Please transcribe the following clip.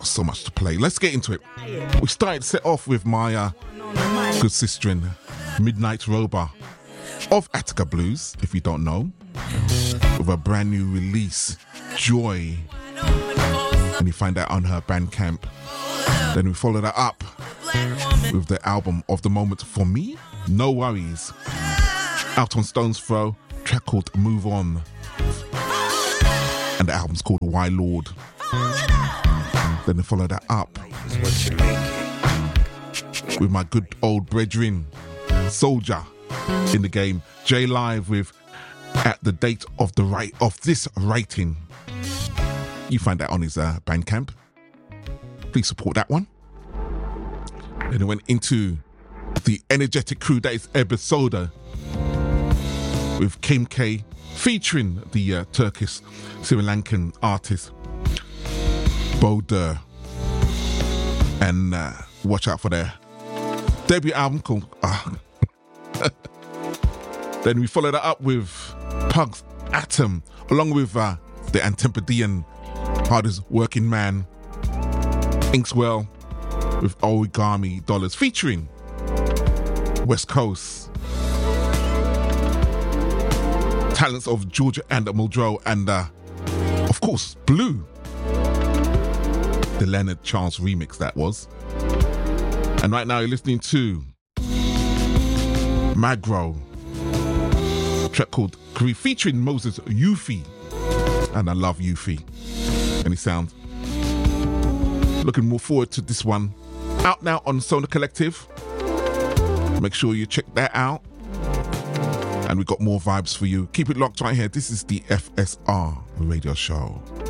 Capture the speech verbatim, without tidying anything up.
so much to play. Let's get into it. We started set off with my uh, good sister, Midnight Roba of Attica Blues, if you don't know, with a brand new release, Joy. And you find that on her Bandcamp. Then we follow that up with the album of the moment for me, No Worries, out on Stone's Throw, track called Move On. And the album's called Why Lord. Then they follow that up with my good old brethren, Soldier in the game, J Live with At the Date of the Right of This Writing. You find that on his uh, Bandcamp. Please support that one. Then it went into the energetic crew that is Ebisoda with Kim K featuring the uh, Turkish Sri Lankan artist Bodur. And uh, watch out for their debut album called uh, Then we follow that up with Pugs Atom, along with uh, the Antipodean hardest working man Inkswell with Origami Dollars, featuring West Coast talents of Georgia and Muldrow, and uh, of course Blue, the Leonard Charles remix that was. And right now you're listening to Magro, track called Grief, featuring Moses Yufi, and I love Yufi. Any sound? Looking more forward to this one. Out now on Sonar Collective. Make sure you check that out. And we got more vibes for you. Keep it locked right here. This is the F S R Radio Show.